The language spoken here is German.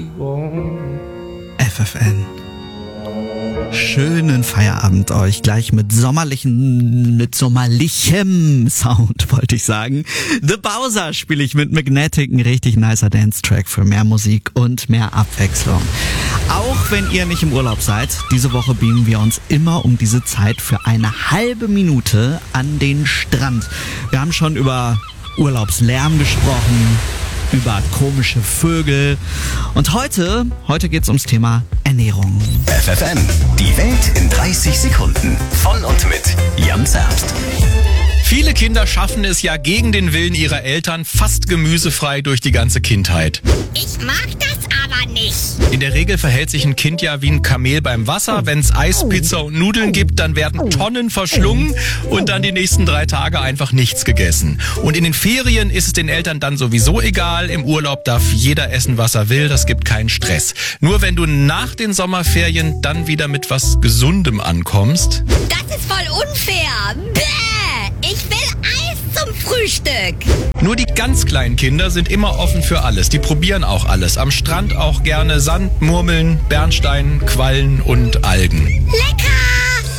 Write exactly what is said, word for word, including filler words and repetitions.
F F N. Schönen Feierabend euch gleich mit sommerlichen, mit sommerlichem Sound, wollte ich sagen. The Bowser spiele ich mit Magnetic, ein richtig nicer Dance-Track für mehr Musik und mehr Abwechslung. Auch wenn ihr nicht im Urlaub seid, diese Woche beamen wir uns immer um diese Zeit für eine halbe Minute an den Strand. Wir haben schon über Urlaubslärm gesprochen, über komische Vögel. Und heute, heute geht's ums Thema Ernährung. F F N, die Welt in dreißig Sekunden. Von und mit Jan Zerbst. Viele Kinder schaffen es ja gegen den Willen ihrer Eltern fast gemüsefrei durch die ganze Kindheit. Ich mag das aber nicht. In der Regel verhält sich ein Kind ja wie ein Kamel beim Wasser. Wenn es Eis, Pizza und Nudeln gibt, dann werden Tonnen verschlungen und dann die nächsten drei Tage einfach nichts gegessen. Und in den Ferien ist es den Eltern dann sowieso egal. Im Urlaub darf jeder essen, was er will. Das gibt keinen Stress. Nur wenn du nach den Sommerferien dann wieder mit was Gesundem ankommst. Das ist voll unfair. Bäh! Ich will Eis zum Frühstück. Nur die ganz kleinen Kinder sind immer offen für alles. Die probieren auch alles. Am Strand auch gerne Sand, Murmeln, Bernstein, Quallen und Algen. Lecker!